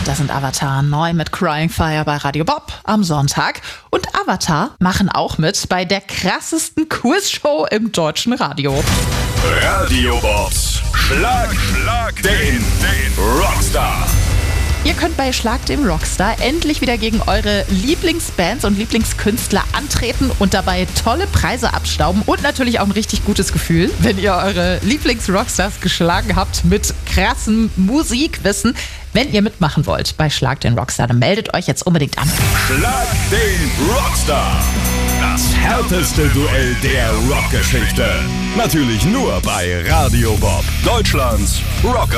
Das sind Avatar neu mit Crying Fire bei Radio Bob am Sonntag. Und Avatar machen auch mit bei der krassesten Quizshow im deutschen Radio. Radio Bobs Schlag den Rockstar. Ihr könnt bei Schlag den Rockstar endlich wieder gegen eure Lieblingsbands und Lieblingskünstler antreten und dabei tolle Preise abstauben und natürlich auch ein richtig gutes Gefühl, wenn ihr eure Lieblings-Rockstars geschlagen habt mit krassem Musikwissen. Wenn ihr mitmachen wollt bei Schlag den Rockstar, dann meldet euch jetzt unbedingt an. Schlag den Rockstar. Das härteste Duell der Rockgeschichte. Natürlich nur bei Radio Bob, Deutschlands Rock.